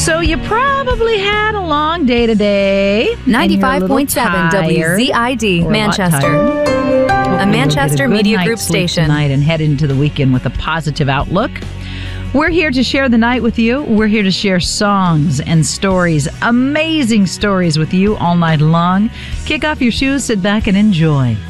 So you probably had a long day today. 95.7 WZID, Manchester. A Manchester Media Group station. Tonight and head into the weekend with a positive outlook. We're here to share the night with you. We're here to share songs and stories, amazing stories with you all night long. Kick off your shoes, sit back and enjoy.